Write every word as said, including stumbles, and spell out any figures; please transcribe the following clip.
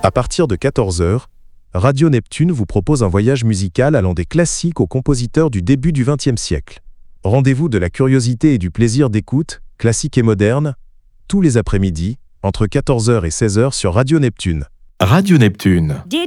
À partir de quatorze heures, Radio Neptune vous propose un voyage musical allant des classiques aux compositeurs du début du vingtième siècle. Rendez-vous de la curiosité et du plaisir d'écoute, classique et moderne, tous les après-midi, entre quatorze heures et seize heures sur Radio Neptune. Radio Neptune.